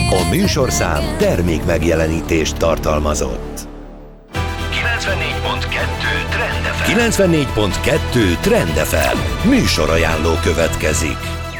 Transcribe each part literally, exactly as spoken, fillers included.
A műsorszám termék megjelenítést tartalmazott. kilencvennégy pont kettő Trend ef em. kilencvennégy pont kettő Trend ef em. Műsorajánló következik.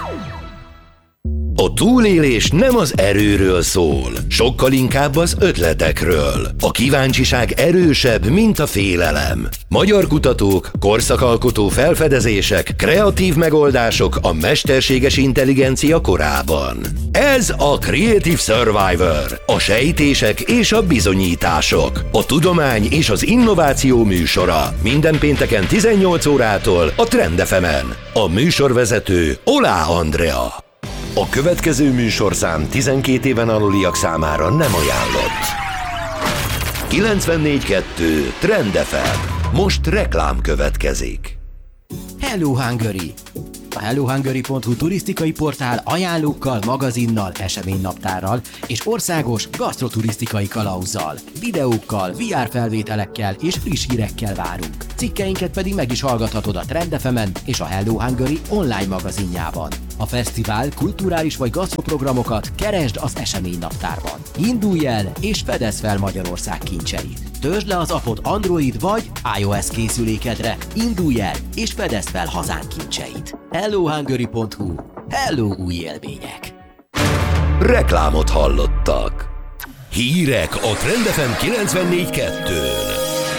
A túlélés nem az erőről szól, sokkal inkább az ötletekről. A kíváncsiság erősebb, mint a félelem. Magyar kutatók, korszakalkotó felfedezések, kreatív megoldások a mesterséges intelligencia korában. Ez a Creative Survivor, a sejtések és a bizonyítások, a tudomány és az innováció műsora. Minden pénteken tizennyolc órától a Trend ef emen. A műsorvezető Olá Andrea. A következő műsorszám tizenkét éven aluliak számára nem ajánlott. kilencvennégy pont kettő Trend ef em. Most reklám következik. Hello Hungary! A hello hungary pont hu turisztikai portál ajánlókkal, magazinnal, eseménynaptárral és országos gasztroturisztikai kalauzzal, videókkal, vé er felvételekkel és friss hírekkel várunk. Cikkeinket pedig meg is hallgathatod a Trend ef emen és a Hello Hungary online magazinjában. A fesztivál, kulturális vagy gasztroprogramokat keresd az eseménynaptárban. Indulj el és fedezd fel Magyarország kincseit. Töltsd le az appot Android vagy iOS készülékedre. Indulj el és fedezd fel hazánk kincseit. hello hungary pont hu. Hello új élmények! Reklámot hallottak. Hírek a Trend ef em kilencvennégy pont kettőn.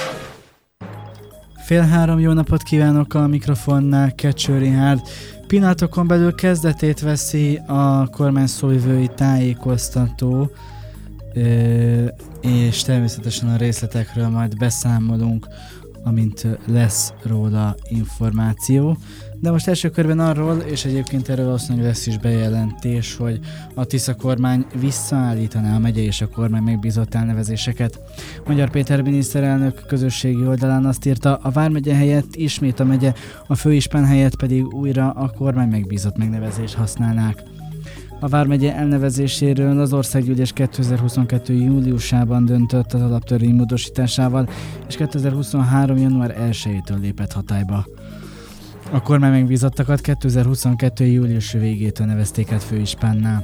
Fél három, jó napot kívánok, a mikrofonnál Kecső Richárd. Pillanatokon belül kezdetét veszi a kormány szóvivői tájékoztató, és természetesen a részletekről majd beszámolunk, amint lesz róla információ. De most első körben arról, és egyébként erről valószínűleg lesz is bejelentés, hogy a Tisza kormány visszaállítaná a megye és a kormány megbízott elnevezéseket. Magyar Péter miniszterelnök közösségi oldalán azt írta, a vármegye helyett ismét a megye, a főispán helyett pedig újra a kormány megbízott megnevezést használnák. A vármegye elnevezéséről az országgyűlés kétezer-huszonkettő júliusában döntött az alaptörvény módosításával, és kétezer-huszonhárom január elsejétől lépett hatályba. A kormány megbízottakat kétezer-huszonkettő július végétől nevezték át főispánná.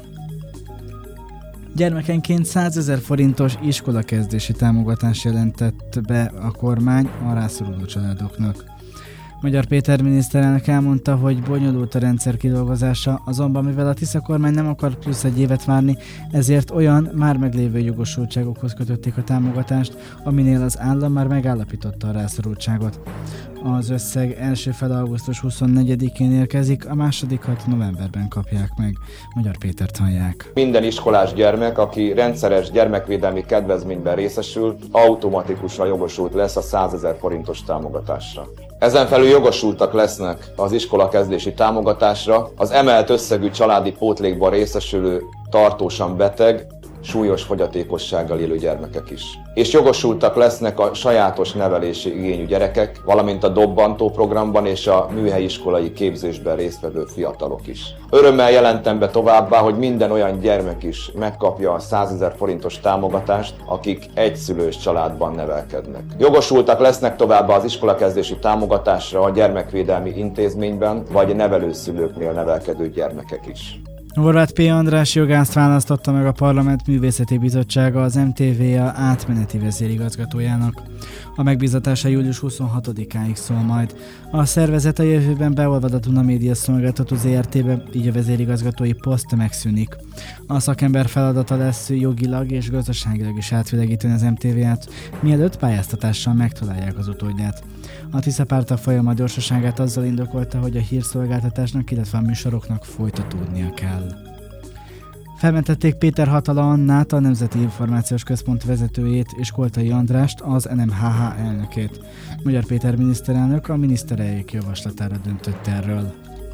Gyermekenként százezer forintos iskolakezdési támogatást jelentett be a kormány a rászoruló családoknak. Magyar Péter miniszterelnök elmondta, hogy bonyolult a rendszer kidolgozása, azonban mivel a Tisza kormány nem akar plusz egy évet várni, ezért olyan már meglévő jogosultságokhoz kötötték a támogatást, aminél az állam már megállapította a rászorultságot. Az összeg első fele augusztus huszonnegyedikén érkezik, a másodikat novemberben kapják meg. Magyar Pétert hallják. Minden iskolás gyermek, aki rendszeres gyermekvédelmi kedvezményben részesül, automatikusan jogosult lesz a százezer forintos támogatásra. Ezen felül jogosultak lesznek az iskolakezdési támogatásra az emelt összegű családi pótlékban részesülő tartósan beteg, súlyos fogyatékossággal élő gyermekek is. És jogosultak lesznek a sajátos nevelési igényű gyerekek, valamint a dobbantó programban és a műhelyiskolai képzésben résztvevő fiatalok is. Örömmel jelentem be továbbá, hogy minden olyan gyermek is megkapja a százezer forintos támogatást, akik egyszülős családban nevelkednek. Jogosultak lesznek továbbá az iskolakezdési támogatásra a gyermekvédelmi intézményben vagy nevelőszülőknél nevelkedő gyermekek is. Horváth P. András jogászt választotta meg a Parlament Művészeti Bizottsága az em té vé á átmeneti vezérigazgatójának. A megbízatása július huszonhatodikáig szól majd. A szervezet a jövőben beolvad a Duna Média Szolgáltató zé er té-be, így a vezérigazgatói poszt megszűnik. A szakember feladata lesz jogilag és gazdaságilag is átvilágítani az em té vé á-t, mielőtt pályáztatással megtalálják az utódját. A Tisza párta folyamat gyorsaságát azzal indokolta, hogy a hírszolgáltatásnak, illetve a műsoroknak folytatódnia kell. Felmentették Péter Hatala Annát, a Nemzeti Információs Központ vezetőjét, és Koltai Andrást, az en em há há elnökét. Magyar Péter miniszterelnök a miniszterelnök javaslatára döntött erről.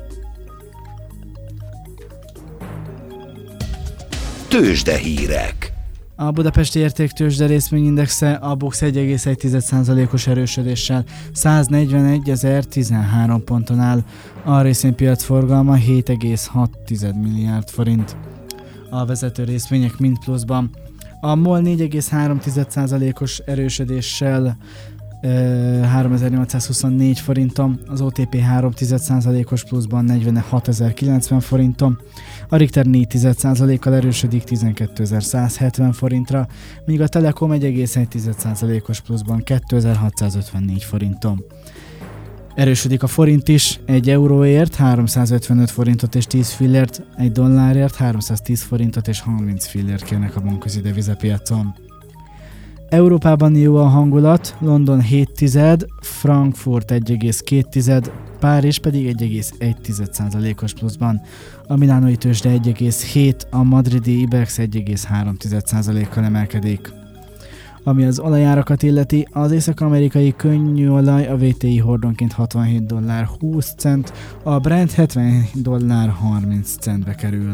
Tőzsdehírek. A budapesti értéktőzsde részvényindexe a BUX egy egész egy százalékos erősödéssel száznegyvenegy.tizenhárom ponton áll. A részvénypiac forgalma hét egész hat milliárd forint. A vezető részvények mind pluszban. A MOL négy egész három százalékos erősödéssel háromezer-nyolcszázhuszonnégy forinton, az o té pé három egész egy százalékos pluszban negyvenhatezer-kilencven forinton, a Richter négy százalékkal erősödik tizenkétezer-százhetven forintra, míg a Telekom egy egész egy százalékos pluszban kétezer-hatszázötvennégy forinton. Erősödik a forint is, egy euróért háromszázötvenöt forintot és tíz fillért, egy dollárért háromszáztíz forintot és harminc fillért kérnek a bankközi devizapiacon. Európában jó a hangulat, London hét tized, Frankfurt egy egész két, Párizs pedig egy egész egy százalékos pluszban, a milánói tőzsde egy egész hét, a madridi Ibex egy egész három százalékkal emelkedik. Ami az olajárakat illeti, az észak-amerikai könnyűolaj a vé té i hordonként hatvanhét dollár húsz cent, a Brent hetven dollár harminc centbe kerül.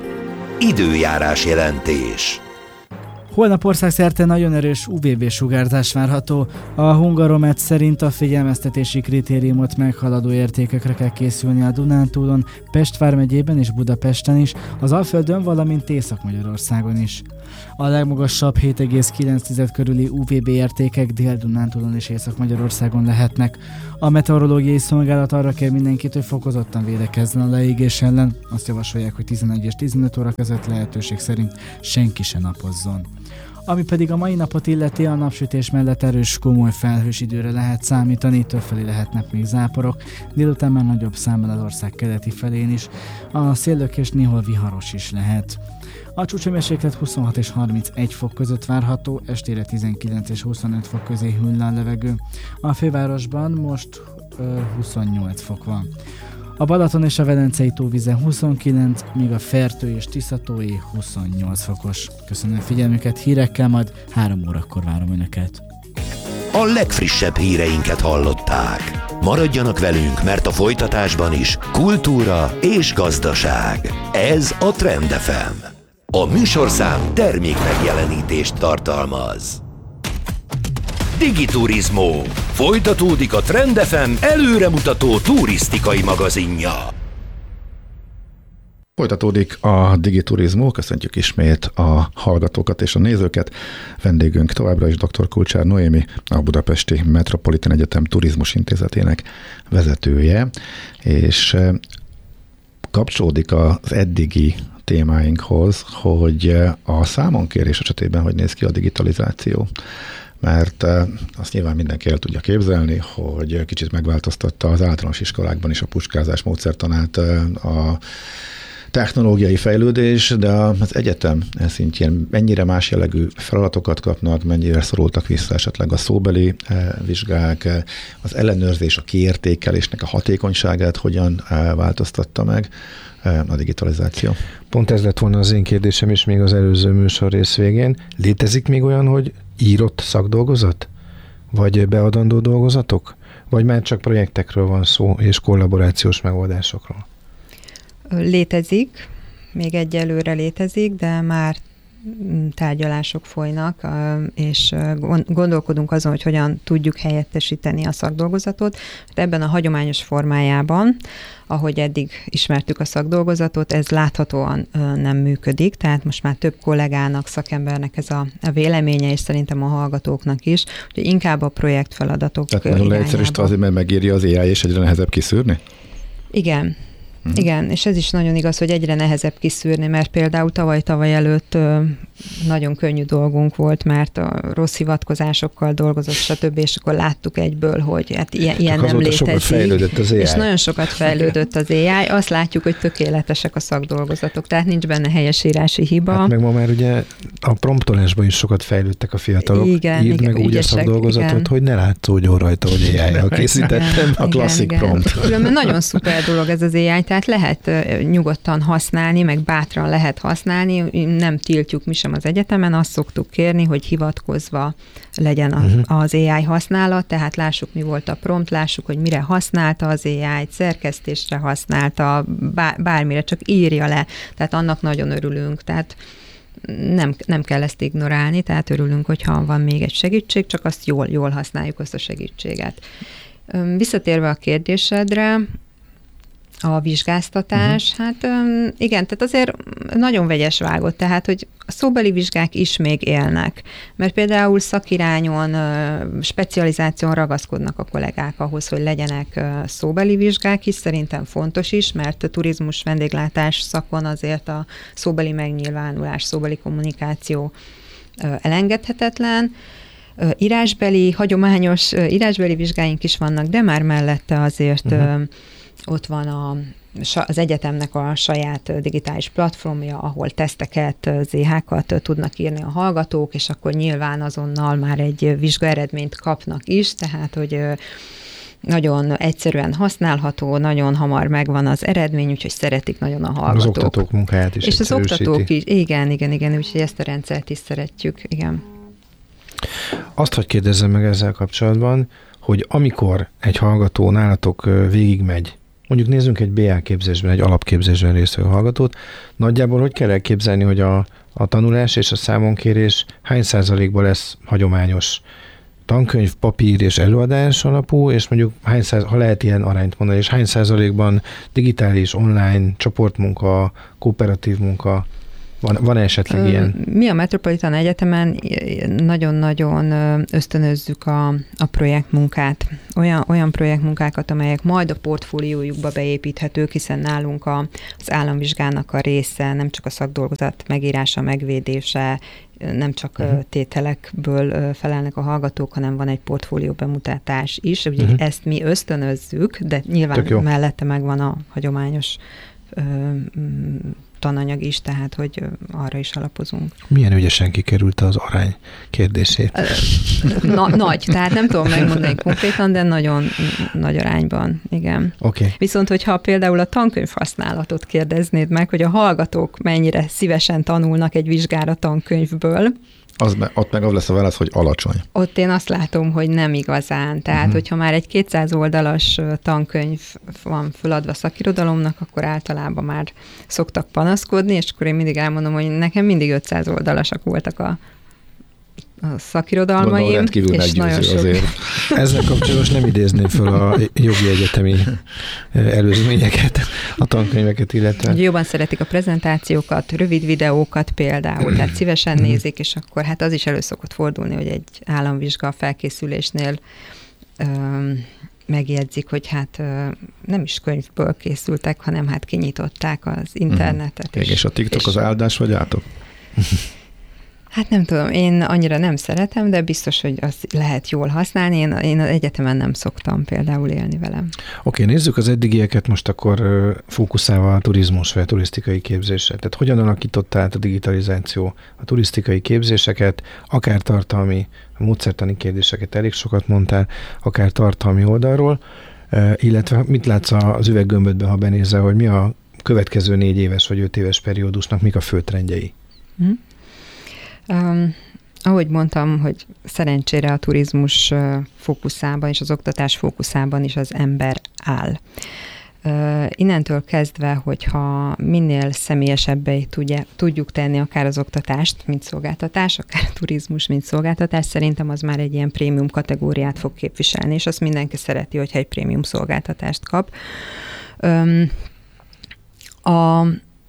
Időjárás jelentés. Holnap országszerte nagyon erős u vé bé sugárzás várható. A Hungaromet szerint a figyelmeztetési kritériumot meghaladó értékekre kell készülni a Dunántúlon, Pest vármegyében és Budapesten is, az Alföldön, valamint Észak-Magyarországon is. A legmagasabb hét egész kilenc körüli u vé bé értékek Dél-Dunántúlon és Észak-Magyarországon lehetnek. A meteorológiai szolgálat arra kér mindenkit, hogy fokozottan védekezzen a leégés ellen. Azt javasolják, hogy tizenegy és tizenöt óra között lehetőség szerint senki se napozzon. Ami pedig a mai napot illeti, a napsütés mellett erős, komoly felhős időre lehet számítani, többfelé lehetnek még záporok, délután már nagyobb számmal az ország keleti felén is, a széllökés néhol viharos is lehet. A csúcshőmérséklet huszonhat és harmincegy fok között várható, estére tizenkilenc és huszonöt fok közé hűl le a levegő. A fővárosban most ö, huszonnyolc fok van. A Balaton és a Velencei tóvize huszonkilenc, míg a Fertő és Tiszatói huszonnyolc fokos. Köszönöm figyelmüket, hírekkel majd három órakor várom Önöket. A legfrissebb híreinket hallották. Maradjanak velünk, mert a folytatásban is kultúra és gazdaság. Ez a Trend ef em. A műsorszám termék megjelenítést tartalmaz. Digiturizmo. Folytatódik a Trend ef em előremutató turisztikai magazinja. Folytatódik a Digiturizmo, köszöntjük ismét a hallgatókat és a nézőket. Vendégünk továbbra is dr. Kulcsár Noémi, a Budapesti Metropolitan Egyetem Turizmus Intézetének vezetője, és kapcsolódik az eddigi témáinkhoz, hogy a számonkérés esetében hogy néz ki a digitalizáció. Mert azt nyilván mindenki el tudja képzelni, hogy kicsit megváltoztatta az általános iskolákban is a puskázás módszertanát a technológiai fejlődés, de az egyetem szintjén mennyire más jellegű feladatokat kapnak, mennyire szorultak vissza esetleg a szóbeli vizsgák, az ellenőrzés, a kiértékelésnek a hatékonyságát hogyan változtatta meg a digitalizáció. Pont ez lett volna az én kérdésem is még az előző műsor rész végén. Létezik még olyan, hogy írott szakdolgozat? Vagy beadandó dolgozatok? Vagy már csak projektekről van szó, és kollaborációs megoldásokról? Létezik, még egyelőre létezik, de már tárgyalások folynak, és gondolkodunk azon, hogy hogyan tudjuk helyettesíteni a szakdolgozatot. Ebben a hagyományos formájában, ahogy eddig ismertük a szakdolgozatot, ez láthatóan nem működik, tehát most már több kollégának, szakembernek ez a, a véleménye, és szerintem a hallgatóknak is, hogy inkább a projektfeladatok Tehát nagyon leegyszerűsítve azért, mert megírja az á i, és egyre nehezebb kiszűrni? Igen. Uh-huh. Igen, és ez is nagyon igaz, hogy egyre nehezebb kiszűrni, mert például tavaly-tavaly előtt ö, nagyon könnyű dolgunk volt, mert a rossz hivatkozásokkal dolgozott, stb., és akkor láttuk egyből, hogy hát ilyen, ilyen nem létezik. Sokat fejlődött az á i. És nagyon sokat fejlődött az á i. Azt látjuk, hogy tökéletesek a szakdolgozatok, tehát nincs benne helyesírási hiba. Hát meg ma már ugye a promptolásban is sokat fejlődtek a fiatalok. Igen, Írd igen, meg úgy ügyesek, a szakdolgozatot, igen. hogy ne látszódjon rajta, hogy á i-jal készítettem. A klasszik igen, prompt. Igen. Különben nagyon szuper dolog ez az á i, tehát lehet nyugodtan használni, meg bátran lehet használni, nem tiltjuk mi sem az egyetemen, azt szoktuk kérni, hogy hivatkozva legyen a, uh-huh. az á i használat, tehát lássuk, mi volt a prompt, lássuk, hogy mire használta az á i-t, szerkesztésre használta, bármire, csak írja le, tehát annak nagyon örülünk, tehát nem, nem kell ezt ignorálni, tehát örülünk, hogyha van még egy segítség, csak azt jól, jól használjuk, azt a segítséget. Visszatérve a kérdésedre, A vizsgáztatás, uh-huh. hát igen, tehát azért nagyon vegyes vágott, tehát, hogy a szóbeli vizsgák is még élnek, mert például szakirányon, specializáción ragaszkodnak a kollégák ahhoz, hogy legyenek szóbeli vizsgák is, szerintem fontos is, mert a turizmus vendéglátás szakon azért a szóbeli megnyilvánulás, szóbeli kommunikáció elengedhetetlen. Írásbeli, hagyományos írásbeli vizsgáink is vannak, de már mellette azért uh-huh. ott van a, az egyetemnek a saját digitális platformja, ahol teszteket, zé há-kat tudnak írni a hallgatók, és akkor nyilván azonnal már egy vizsgaeredményt kapnak is, tehát hogy nagyon egyszerűen használható, nagyon hamar megvan az eredmény, úgyhogy szeretik nagyon a hallgatók. Az oktatók munkáját is és az oktatók is, igen, igen, igen, úgyhogy ezt a rendszert is szeretjük, igen. Azt, hogy kérdezzem meg ezzel kapcsolatban, hogy amikor egy hallgató nálatok végigmegy, mondjuk nézzünk egy bé á képzésben, egy alapképzésben résztvevő hallgatót, nagyjából hogy kell elképzelni, hogy a, a tanulás és a számonkérés hány százalékban lesz hagyományos tankönyv, papír és előadás alapú, és mondjuk hány száz, ha lehet ilyen arányt mondani, és hány százalékban digitális, online, csoportmunka, kooperatív munka, Van, van esetleg Ö, ilyen? Mi a Metropolitan Egyetemen nagyon-nagyon ösztönözzük a, a projektmunkát. Olyan, olyan projektmunkákat, amelyek majd a portfóliójukba beépíthetők, hiszen nálunk a, az államvizsgának a része, nem csak a szakdolgozat megírása, megvédése, nem csak uh-huh. tételekből felelnek a hallgatók, hanem van egy portfólió bemutatás is. Úgyhogy uh-huh. ezt mi ösztönözzük, de nyilván mellette megvan a hagyományos ö, tananyag is, tehát hogy arra is alapozunk. Milyen ügyesen kikerült az arány kérdését? Na, nagy, tehát nem tudom megmondani konkrétan, de nagyon nagy arányban, igen. Okay. Viszont, hogyha például a tankönyv használatot kérdeznéd meg, hogy a hallgatók mennyire szívesen tanulnak egy vizsgára tankönyvből, Az, ott meg az lesz a válasz, hogy alacsony. Ott én azt látom, hogy nem igazán. Tehát, uh-huh. hogyha már egy kétszáz oldalas tankönyv van föladva szakirodalomnak, akkor általában már szoktak panaszkodni, és akkor én mindig elmondom, hogy nekem mindig ötszáz oldalasak voltak a, a szakirodalmaim. Gondolom, rendkívül meggyőző sok... azért. Ezzel kapcsolatban nem idézném föl a jogi egyetemi előzményeket, a tankönyveket illetve. Jobban szeretik a prezentációkat, rövid videókat például, tehát szívesen nézik, és akkor hát az is elő szokott fordulni, hogy egy államvizsga felkészülésnél öm, megjegyzik, hogy hát öm, nem is könyvből készültek, hanem hát kinyitották az internetet. Mm. És, és a TikTok és az áldás vagy átok? Hát nem tudom, én annyira nem szeretem, de biztos, hogy azt lehet jól használni. Én, én az egyetemen nem szoktam például élni velem. Oké, okay, nézzük az eddigieket most akkor fókuszálva a turizmus vagy a turisztikai képzésre. Tehát hogyan alakított át a digitalizáció a turisztikai képzéseket, akár tartalmi, a módszertani kérdéseket elég sokat mondtál, akár tartalmi oldalról, illetve mit látsz az üveggömbödben, ha benézel, hogy mi a következő négy éves vagy öt éves periódusnak mik a fő trendjei? Hm? Um, ahogy mondtam, hogy szerencsére a turizmus fókuszában és az oktatás fókuszában is az ember áll. Uh, innentől kezdve, hogyha minél személyesebbé tudja, tudjuk tenni akár az oktatást, mint szolgáltatás, akár a turizmus, mint szolgáltatás, szerintem az már egy ilyen prémium kategóriát fog képviselni, és azt mindenki szereti, hogyha egy prémium szolgáltatást kap. Um, a,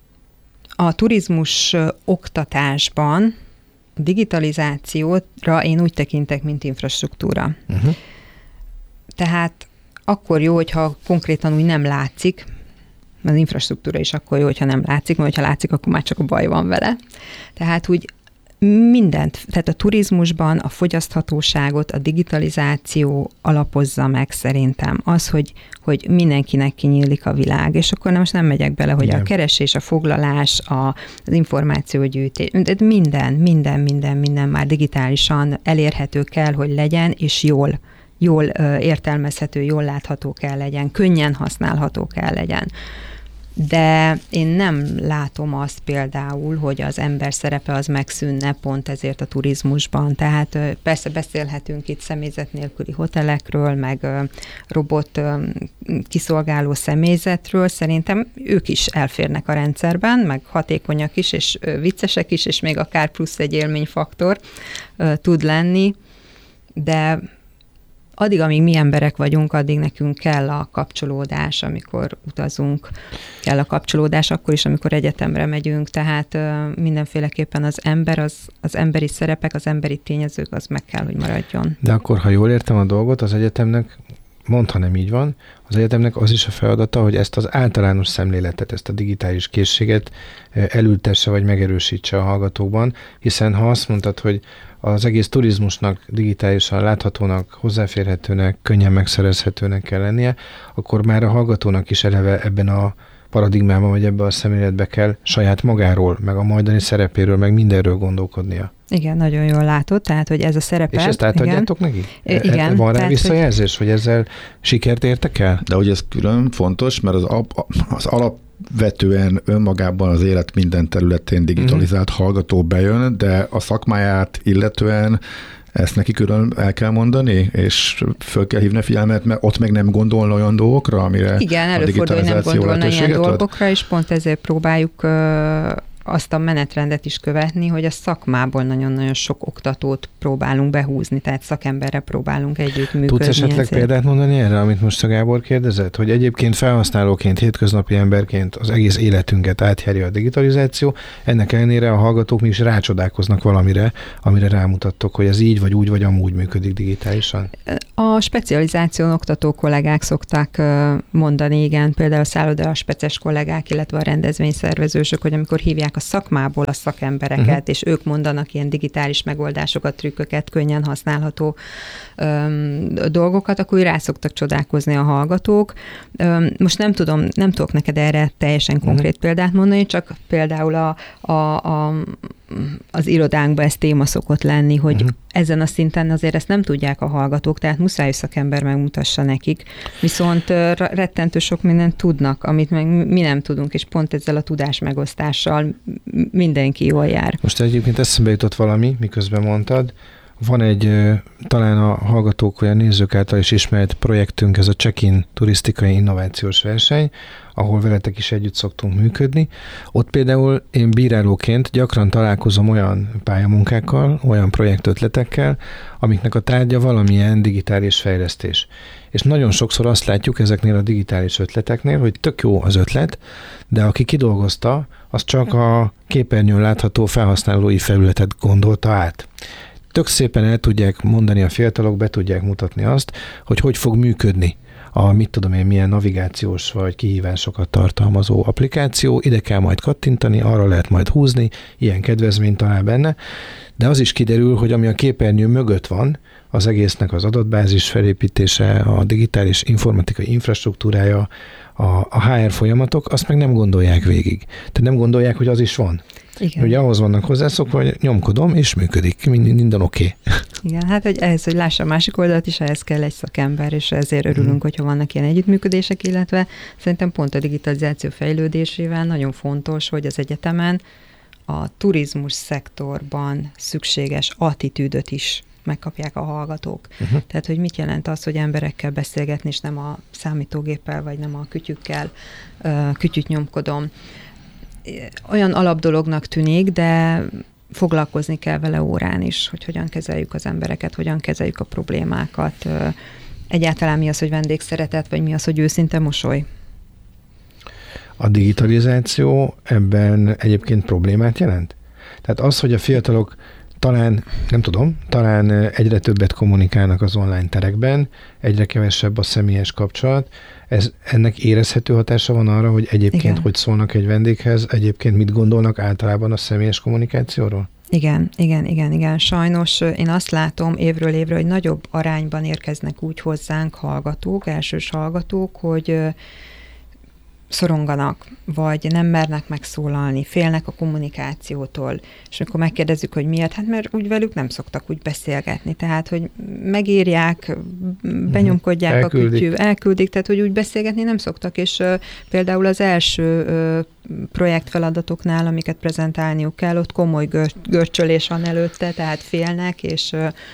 a turizmus oktatásban digitalizációra én úgy tekintek, mint infrastruktúra. Uh-huh. Tehát akkor jó, hogyha konkrétan úgy nem látszik, az infrastruktúra is akkor jó, hogyha nem látszik, mert ha látszik, akkor már csak a baj van vele. Tehát úgy mindent, tehát a turizmusban a fogyaszthatóságot a digitalizáció alapozza meg szerintem. Az, hogy, hogy mindenkinek kinyílik a világ, és akkor most nem megyek bele, hogy igen. a keresés, a foglalás, a, az információgyűjtés, minden, minden, minden, minden már digitálisan elérhető kell, hogy legyen, és jól, jól értelmezhető, jól látható kell legyen, könnyen használható kell legyen. De én nem látom azt például, hogy az ember szerepe az megszűnne pont ezért a turizmusban. Tehát persze beszélhetünk itt személyzet nélküli hotelekről, meg robot kiszolgáló személyzetről. Szerintem ők is elférnek a rendszerben, meg hatékonyak is, és viccesek is, és még akár plusz egy élményfaktor tud lenni. De addig, amíg mi emberek vagyunk, addig nekünk kell a kapcsolódás, amikor utazunk, kell a kapcsolódás akkor is, amikor egyetemre megyünk, tehát mindenféleképpen az ember, az, az emberi szerepek, az emberi tényezők, az meg kell, hogy maradjon. De akkor, ha jól értem a dolgot, az egyetemnek, mondd, ha nem így van, az egyetemnek az is a feladata, hogy ezt az általános szemléletet, ezt a digitális készséget elültesse vagy megerősítse a hallgatókban, hiszen ha azt mondtad, hogy az egész turizmusnak digitálisan láthatónak, hozzáférhetőnek, könnyen megszerezhetőnek kell lennie, akkor már a hallgatónak is eleve ebben a paradigmában, vagy ebben a szemléletbe kell saját magáról, meg a majdani szerepéről, meg mindenről gondolkodnia. Igen, nagyon jól látod, tehát, hogy ez a szerepe. És ezt átadjátok neki? Igen. Van rá tehát, visszajelzés, hogy... hogy ezzel sikert értek el? De hogy ez külön fontos, mert az, az alapvetően önmagában az élet minden területén digitalizált mm-hmm. hallgató bejön, de a szakmáját illetően ezt neki külön el kell mondani, és föl kell hívni a figyelmet, mert ott meg nem gondolna olyan dolgokra, amire igen, a digitalizáció nem gondolna ilyen ad? dolgokra, és pont ezért próbáljuk azt a menetrendet is követni, hogy a szakmából nagyon-nagyon sok oktatót próbálunk behúzni, tehát szakemberre próbálunk együttműködni. Tudsz esetleg ezért. példát mondani erre, amit most a Gábor kérdezett? Hogy egyébként felhasználóként, hétköznapi emberként az egész életünket átjárja a digitalizáció, ennek ellenére a hallgatók mégis rácsodálkoznak valamire, amire rámutattok, hogy ez így vagy úgy vagy amúgy működik digitálisan? A specializáción oktató kollégák szokták mondani, igen, például a szálloda speces kollégák, illetve a rendezvényszervezősök, hogy amikor hívják a szakmából a szakembereket, uh-huh. és ők mondanak ilyen digitális megoldásokat, trükköket, könnyen használható öm, dolgokat, akkor rá szoktak csodálkozni a hallgatók. Öm, most nem tudom, nem tudok neked erre teljesen konkrét uh-huh. példát mondani, csak például a, a, a az irodánkban ez téma szokott lenni, hogy uh-huh. ezen a szinten azért ezt nem tudják a hallgatók, tehát muszáj szakember megmutassa nekik. Viszont rettentő sok mindent tudnak, amit meg mi nem tudunk, és pont ezzel a tudás megosztással mindenki jól jár. Most egyébként eszembe jutott valami, miközben mondtad. Van egy, talán a hallgatók vagy a nézők által is ismert projektünk, ez a Check-in turisztikai innovációs verseny, ahol veletek is együtt szoktunk működni. Ott például én bírálóként gyakran találkozom olyan pályamunkákkal, olyan projektötletekkel, amiknek a tárgya valamilyen digitális fejlesztés. És nagyon sokszor azt látjuk ezeknél a digitális ötleteknél, hogy tök jó az ötlet, de aki kidolgozta, az csak a képernyőn látható felhasználói felületet gondolta át. Tök szépen el tudják mondani a fiatalok, be tudják mutatni azt, hogy hogy fog működni a mit tudom én, milyen navigációs vagy kihívásokat tartalmazó applikáció, ide kell majd kattintani, arra lehet majd húzni, ilyen kedvezményt talál benne, de az is kiderül, hogy ami a képernyő mögött van, az egésznek az adatbázis felépítése, a digitális informatikai infrastruktúrája, a, a há er folyamatok, azt meg nem gondolják végig. Tehát nem gondolják, hogy az is van. Igen. Ugye ahhoz vannak hozzászokva, hogy nyomkodom, és működik, minden, minden oké. Okay. Igen, hát hogy ehhez, hogy lássa a másik oldalt is, ehhez kell egy szakember, és ezért örülünk, hmm. hogyha vannak ilyen együttműködések, illetve szerintem pont a digitalizáció fejlődésével nagyon fontos, hogy az egyetemen a turizmus szektorban szükséges attitűdöt is megkapják a hallgatók. Uh-huh. Tehát, hogy mit jelent az, hogy emberekkel beszélgetni, és nem a számítógéppel, vagy nem a kütyükkel kütyüt nyomkodom. Olyan alapdolognak tűnik, de foglalkozni kell vele órán is, hogy hogyan kezeljük az embereket, hogyan kezeljük a problémákat. Egyáltalán mi az, hogy vendégszeretet, vagy mi az, hogy őszinte mosoly. A digitalizáció ebben egyébként problémát jelent? Tehát az, hogy a fiatalok talán, nem tudom, talán egyre többet kommunikálnak az online terekben, egyre kevesebb a személyes kapcsolat, ez, ennek érezhető hatása van arra, hogy egyébként igen. hogy szólnak egy vendéghez, egyébként mit gondolnak általában a személyes kommunikációról? Igen, igen, igen, igen. Sajnos én azt látom évről évre, hogy nagyobb arányban érkeznek úgy hozzánk hallgatók, elsős hallgatók, hogy szoronganak, vagy nem mernek megszólalni, félnek a kommunikációtól, és amikor megkérdezzük, hogy miért, hát mert úgy velük nem szoktak úgy beszélgetni, tehát, hogy megírják, benyomkodják elküldik. a kütyű, elküldik, tehát, hogy úgy beszélgetni nem szoktak, és uh, például az első uh, projektfeladatoknál, amiket prezentálniuk kell, ott komoly gör- görcsölés van előtte, tehát félnek, és uh,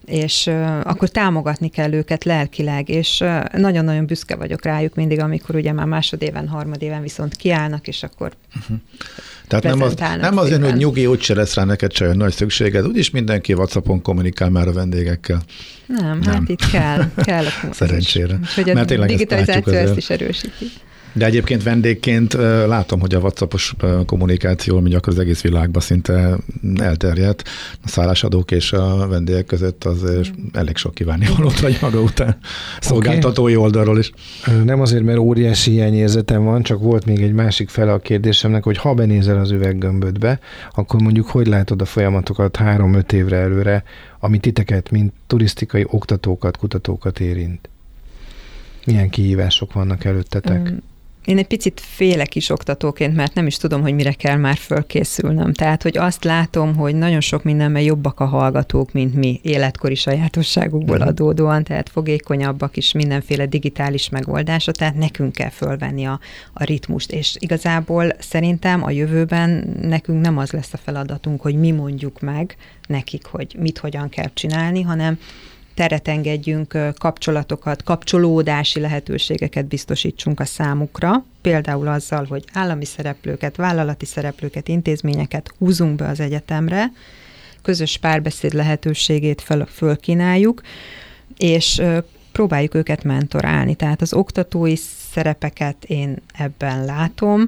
és akkor támogatni kell őket lelkileg, és nagyon-nagyon büszke vagyok rájuk mindig, amikor ugye már másodéven, harmadéven viszont kiállnak, és akkor uh-huh. Tehát nem, az, nem azért, hogy nyugi, úgyse lesz rá neked se nagy szükséged, úgyis mindenki WhatsAppon kommunikál már a vendégekkel. Nem, nem. hát itt kell. kell a Szerencsére. Úgyhogy a digitalizáció ezt, ezt is erősíti. De egyébként vendégként látom, hogy a WhatsAppos kommunikáció ami az egész világban szinte elterjedt. A szállásadók és a vendégek között az elég sok kívánnivalót vagy maga után szolgáltatói oldalról is. Nem azért, mert óriási hiányérzetem van, csak volt még egy másik fele a kérdésemnek, hogy ha benézel az üveggömbödbe, akkor mondjuk hogy látod a folyamatokat három-öt évre előre, ami titeket, mint turisztikai oktatókat, kutatókat érint? Milyen kihívások vannak előttetek? Um. Én egy picit félek is oktatóként, mert nem is tudom, hogy mire kell már fölkészülnöm. Tehát, hogy azt látom, hogy nagyon sok mindenben jobbak a hallgatók, mint mi, életkori sajátosságukból adódóan, tehát fogékonyabbak is mindenféle digitális megoldásra, tehát nekünk kell fölvenni a, a ritmust. És igazából szerintem a jövőben nekünk nem az lesz a feladatunk, hogy mi mondjuk meg nekik, hogy mit, hogyan kell csinálni, hanem teret engedjünk, kapcsolatokat, kapcsolódási lehetőségeket biztosítsunk a számukra, például azzal, hogy állami szereplőket, vállalati szereplőket, intézményeket húzunk be az egyetemre, közös párbeszéd lehetőségét fel, fölkínáljuk, és próbáljuk őket mentorálni. Tehát az oktatói szerepeket én ebben látom,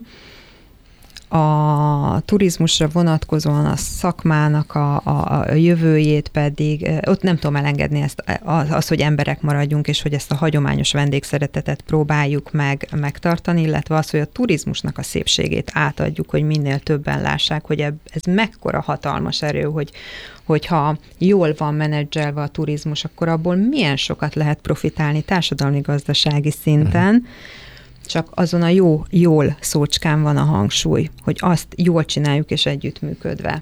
a turizmusra vonatkozóan a szakmának a, a, a jövőjét pedig, ott nem tudom elengedni ezt, az, az, hogy emberek maradjunk, és hogy ezt a hagyományos vendégszeretetet próbáljuk meg, megtartani, illetve az, hogy a turizmusnak a szépségét átadjuk, hogy minél többen lássák, hogy ez mekkora hatalmas erő, hogy, hogyha jól van menedzselve a turizmus, akkor abból milyen sokat lehet profitálni társadalmi-gazdasági szinten, uh-huh. Csak azon a jó, jól szócskán van a hangsúly, hogy azt jól csináljuk és együttműködve.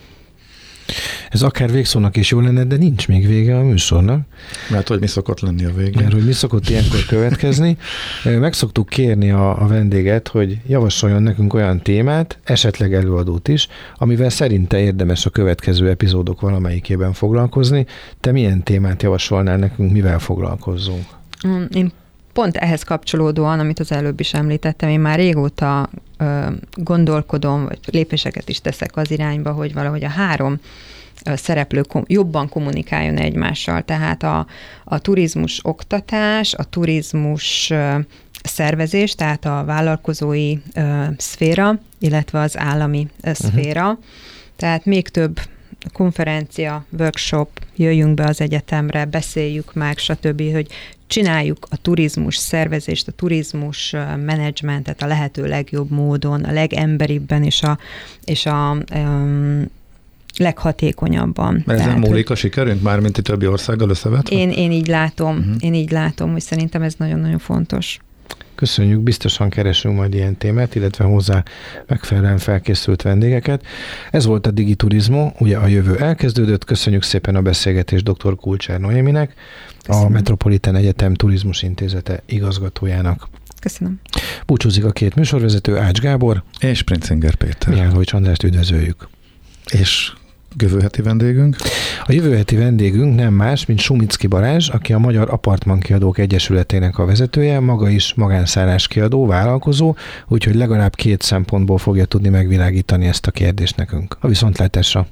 Ez akár végszónak is jó lenne, de nincs még vége a műsornak. Mert hogy mi szokott lenni a végén. Mert hogy mi szokott ilyenkor következni. Meg szoktuk kérni a, a vendéget, hogy javasoljon nekünk olyan témát, esetleg előadót is, amivel szerinte érdemes a következő epizódok valamelyikében foglalkozni. Te milyen témát javasolnál nekünk, mivel foglalkozzunk? Én pont ehhez kapcsolódóan, amit az előbb is említettem, én már régóta ö, gondolkodom, vagy lépéseket is teszek az irányba, hogy valahogy a három ö, szereplő kom- jobban kommunikáljon egymással. Tehát a, a turizmus oktatás, a turizmus ö, szervezés, tehát a vállalkozói ö, szféra, illetve az állami ö, szféra. Uh-huh. Tehát még több konferencia, workshop, jöjjünk be az egyetemre, beszéljük meg, stb., hogy csináljuk a turizmus szervezést, a turizmus menedzsmentet a lehető legjobb módon, a legemberibben és a, és a um, leghatékonyabban. Mert ezen múlik a sikerünk már, mint a többi országgal összevetve? Én, én így látom, uh-huh. én így látom, hogy szerintem ez nagyon-nagyon fontos. Köszönjük, biztosan keresünk majd ilyen témát, illetve hozzá megfelelően felkészült vendégeket. Ez volt a Digiturizmo, ugye a jövő elkezdődött. Köszönjük szépen a beszélgetést dr. Kulcsár Noéminek, a Metropolitan Egyetem Turizmus Intézete igazgatójának. Köszönöm. Búcsúzik a két műsorvezető, Ács Gábor és Princinger Péter. Mihálovics Andrást üdvözöljük. És jövő heti vendégünk? A jövő heti vendégünk nem más, mint Sumicki Balázs, aki a Magyar Apartmankiadók Egyesületének a vezetője, maga is magánszálláskiadó, vállalkozó, úgyhogy legalább két szempontból fogja tudni megvilágítani ezt a kérdést nekünk. A viszontlátásra!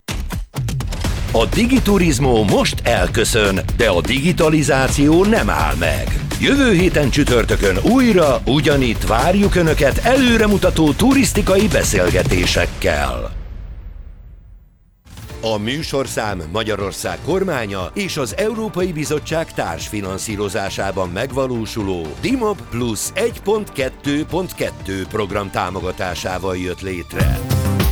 A Digiturizmo most elköszön, de a digitalizáció nem áll meg. Jövő héten csütörtökön újra, ugyanitt várjuk Önöket előremutató turisztikai beszélgetésekkel. A műsorszám Magyarország kormánya és az Európai Bizottság társfinanszírozásában megvalósuló DIMOB Plus egy pont kettő pont kettő program támogatásával jött létre.